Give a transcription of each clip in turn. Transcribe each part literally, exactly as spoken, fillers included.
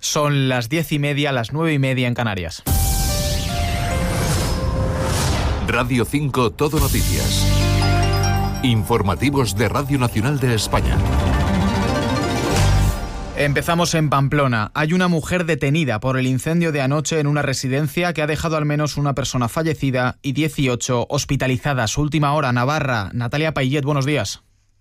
Son las diez y media, las nueve y media en Canarias. Radio cinco Todo Noticias. Informativos de Radio Nacional de España. Empezamos en Pamplona. Hay una mujer detenida por el incendio de anoche en una residencia que ha dejado al menos una persona fallecida y dieciocho hospitalizadas. Última hora, Navarra. Natalia Payet, buenos días.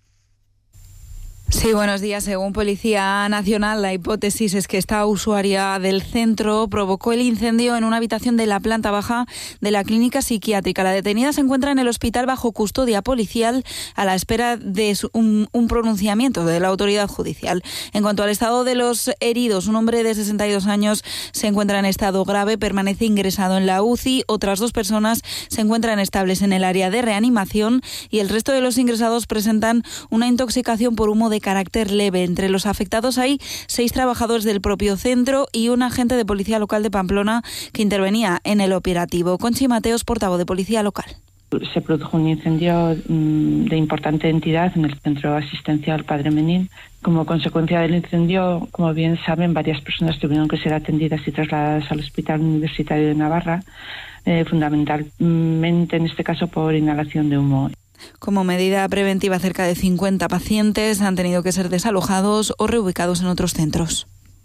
Sí, buenos días. Según Policía Nacional, la hipótesis es que esta usuaria del centro provocó el incendio en una habitación de la planta baja de la clínica psiquiátrica. La detenida se encuentra en el hospital bajo custodia policial a la espera de un, un pronunciamiento de la autoridad judicial. En cuanto al estado de los heridos, un hombre de sesenta y dos años se encuentra en estado grave, permanece ingresado en la U C I. Otras dos personas se encuentran estables en el área de reanimación y el resto de los ingresados presentan una intoxicación por humo de carácter leve. Entre los afectados hay seis trabajadores del propio centro y un agente de policía local de Pamplona que intervenía en el operativo. Conchi Mateos, portavoz de Policía Local. Se produjo un incendio de importante entidad en el centro asistencial Padre Menín. Como consecuencia del incendio, como bien saben, varias personas tuvieron que ser atendidas y trasladadas al Hospital Universitario de Navarra, eh, fundamentalmente en este caso por inhalación de humo. Como medida preventiva, cerca de cincuenta pacientes han tenido que ser desalojados o reubicados en otros centros.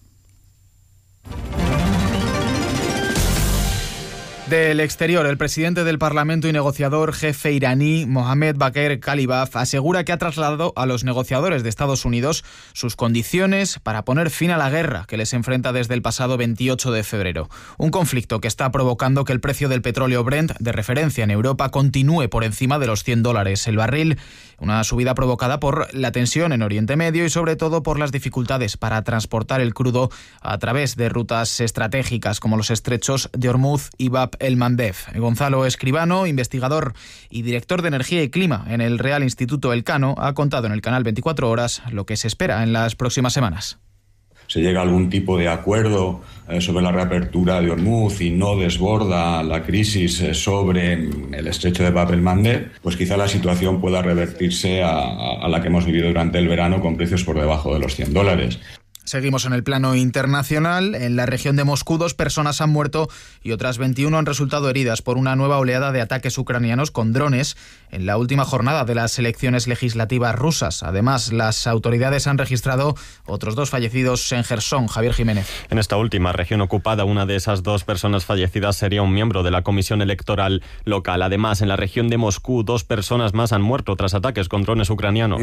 Del exterior, el presidente del Parlamento y negociador jefe iraní, Mohammad Bagher Khalibaf, asegura que ha trasladado a los negociadores de Estados Unidos sus condiciones para poner fin a la guerra que les enfrenta desde el pasado veintiocho de febrero. Un conflicto que está provocando que el precio del petróleo Brent, de referencia en Europa, continúe por encima de los cien dólares el barril. Una subida provocada por la tensión en Oriente Medio y sobre todo por las dificultades para transportar el crudo a través de rutas estratégicas como los estrechos de Hormuz y Bab el Mandeb. Gonzalo Escribano, investigador y director de Energía y Clima en el Real Instituto Elcano, ha contado en el canal veinticuatro horas lo que se espera en las próximas semanas. Se llega a algún tipo de acuerdo eh, sobre la reapertura de Hormuz y no desborda la crisis eh, sobre el estrecho de Bab el Mandeb, pues quizá la situación pueda revertirse a, a la que hemos vivido durante el verano con precios por debajo de los cien dólares. Seguimos en el plano internacional. En la región de Moscú, dos personas han muerto y otras veintiuna han resultado heridas por una nueva oleada de ataques ucranianos con drones en la última jornada de las elecciones legislativas rusas. Además, las autoridades han registrado otros dos fallecidos en Jersón. Javier Jiménez. En esta última región ocupada, una de esas dos personas fallecidas sería un miembro de la Comisión Electoral local. Además, en la región de Moscú, dos personas más han muerto tras ataques con drones ucranianos.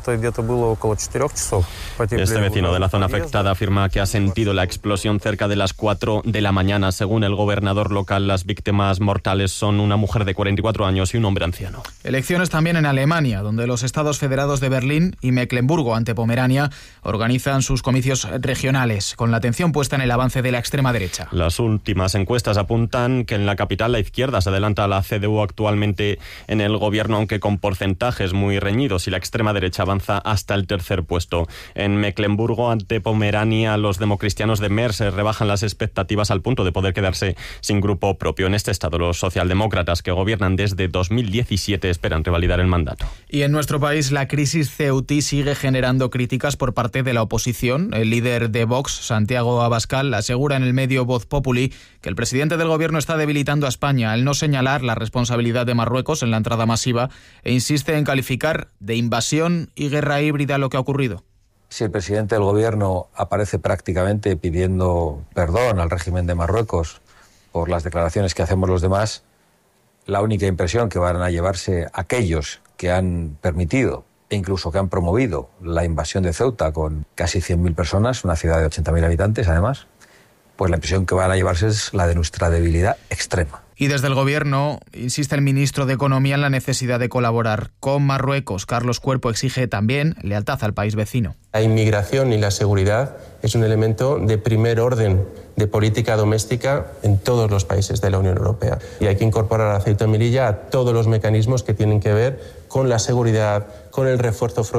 Este vecino de la zona afectada afirma que ha sentido la explosión cerca de las cuatro de la mañana. Según el gobernador local, las víctimas mortales son una mujer de cuarenta y cuatro años y un hombre anciano. Elecciones también en Alemania, donde los estados federados de Berlín y Mecklemburgo ante Pomerania organizan sus comicios regionales, con la atención puesta en el avance de la extrema derecha. Las últimas encuestas apuntan que en la capital la izquierda se adelanta a la C D U actualmente en el gobierno, aunque con porcentajes muy reñidos, y la extrema derecha avanza hasta el tercer puesto. En Mecklemburgo ante Pomerania, los democristianos de Merz rebajan las expectativas al punto de poder quedarse sin grupo propio. En este estado, los socialdemócratas, que gobiernan desde dos mil diecisiete, esperan revalidar el mandato. Y en nuestro país, la crisis ceutí sigue generando críticas por parte de la oposición. El líder de Vox, Santiago Abascal, asegura en el medio Voz Populi que el presidente del gobierno está debilitando a España al no señalar la responsabilidad de Marruecos en la entrada masiva e insiste en calificar de invasión y guerra híbrida lo que ha ocurrido. Si el presidente del gobierno aparece prácticamente pidiendo perdón al régimen de Marruecos por las declaraciones que hacemos los demás, la única impresión que van a llevarse aquellos que han permitido e incluso que han promovido la invasión de Ceuta con casi cien mil personas, una ciudad de ochenta mil habitantes además, pues la impresión que van a llevarse es la de nuestra debilidad extrema. Y desde el Gobierno insiste el ministro de Economía en la necesidad de colaborar con Marruecos. Carlos Cuerpo exige también lealtad al país vecino. La inmigración y la seguridad es un elemento de primer orden de política doméstica en todos los países de la Unión Europea. Y hay que incorporar a Ceuta y Melilla a todos los mecanismos que tienen que ver con la seguridad, con el refuerzo fronterizo.